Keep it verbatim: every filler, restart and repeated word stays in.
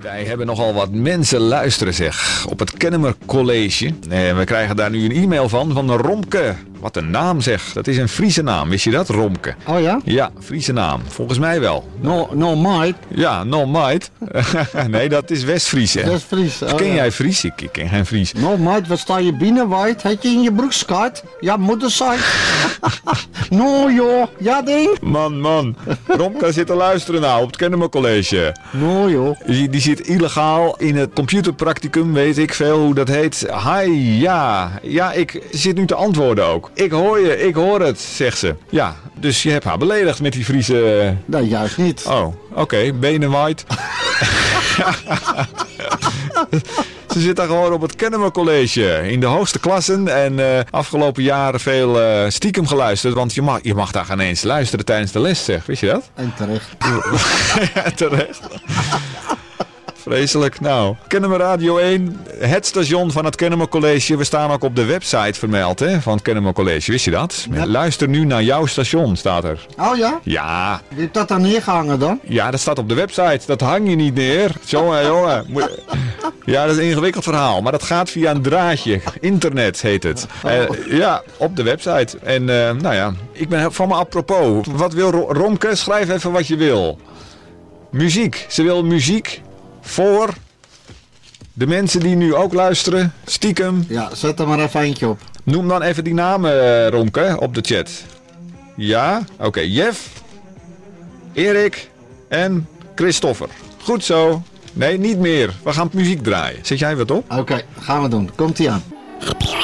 Wij hebben nogal wat mensen luisteren zeg, op het Kennemer College. En we krijgen daar nu een e-mail van, van Romke. Wat een naam zeg, dat is een Friese naam, wist je dat, Romke? Oh ja? Ja, Friese naam, volgens mij wel. No, no might. Ja, no might. Nee, dat is West-Fries hè. West-Fries. Oh, ken ja. jij Fries? Ik, ik ken geen Fries. No might, wat sta je binnen, wijd? Heb je in je broekskaart? Ja, moedersite. No joh, ja ding. Man, man. Romke zit te luisteren nou op het Kennemer College. No joh. Die, die zit illegaal in het computerpracticum, weet ik veel hoe dat heet. Hi, ja. Ja, ik zit nu te antwoorden ook. Ik hoor je, ik hoor het, zegt ze. Ja, dus je hebt haar beledigd met die Friese... Nee, juist niet. Oh, oké. Okay. Benen white. Ze zit daar gewoon op het Kennemer College. In de hoogste klassen. En uh, afgelopen jaren veel uh, stiekem geluisterd. Want je mag, je mag daar geen eens luisteren tijdens de les, zeg. Wist je dat? En terecht. Ja, terecht. Vreselijk. Nou, Kennemer Radio één, het station van het Kennemer College. We staan ook op de website vermeld hè, van het Kennemer College. Wist je dat? Ja. Luister nu naar jouw station, staat er. Oh ja? Ja. Wie heeft dat dan neergehangen dan? Ja, dat staat op de website. Dat hang je niet neer. Jongen, jongen. Moet... Ja, dat is een ingewikkeld verhaal. Maar dat gaat via een draadje. Internet heet het. Oh. Uh, ja, op de website. En uh, nou ja, ik ben van me apropos. Wat wil Ro- Romke? Schrijf even wat je wil. Muziek. Ze wil muziek voor de mensen die nu ook luisteren. Stiekem. Ja, zet er maar even eentje op. Noem dan even die namen, uh, Romke, op de chat. Ja, oké. Okay. Jeff, Erik en Christopher. Goed zo. Nee, niet meer. We gaan muziek draaien. Zet jij wat op? Oké, okay, gaan we doen. Komt ie aan.